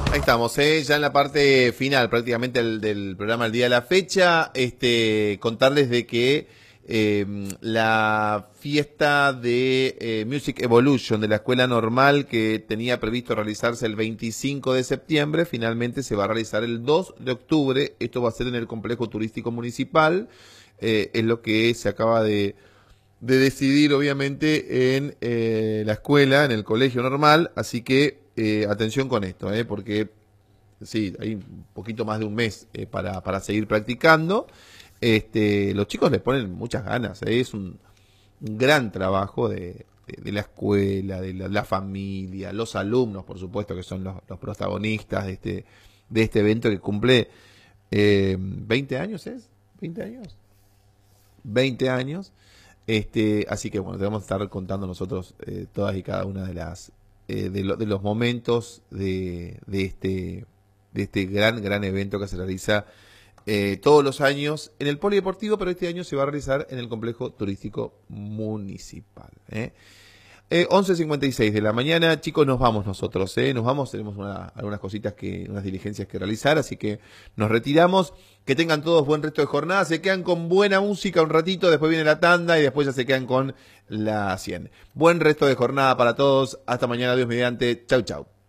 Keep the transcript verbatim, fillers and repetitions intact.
Ahí estamos, ¿eh? Ya en la parte final prácticamente el, del programa El Día de la Fecha. Este, contarles de que eh, la fiesta de eh, Music Evolution de la Escuela Normal, que tenía previsto realizarse el veinticinco de septiembre, finalmente se va a realizar el dos de octubre. Esto va a ser en el Complejo Turístico Municipal. Eh, es lo que se acaba de, de decidir, obviamente, en eh, la escuela, en el Colegio Normal. Así que Eh, atención con esto, eh, porque sí, hay un poquito más de un mes eh, para, para seguir practicando. Este, los chicos les ponen muchas ganas, eh, es un, un gran trabajo de, de, de la escuela, de la, la familia, los alumnos, por supuesto, que son los, los protagonistas de este, de este evento que cumple eh, veinte años, ¿es? ¿veinte años? veinte años. Este, así que bueno, debemos estar contando nosotros eh, todas y cada una de las eh, de, lo, de los momentos de, de este de este gran gran evento que se realiza eh, todos los años en el polideportivo, pero este año se va a realizar en el complejo turístico municipal. ¿eh? Eh, once cincuenta y seis de la mañana, chicos, nos vamos nosotros, ¿eh? Nos vamos, tenemos una, algunas cositas, que unas diligencias que realizar, así que nos retiramos. Que tengan todos buen resto de jornada, se quedan con buena música un ratito, después viene la tanda y después ya se quedan con la cien. Buen resto de jornada para todos, hasta mañana, Dios mediante, chau chau.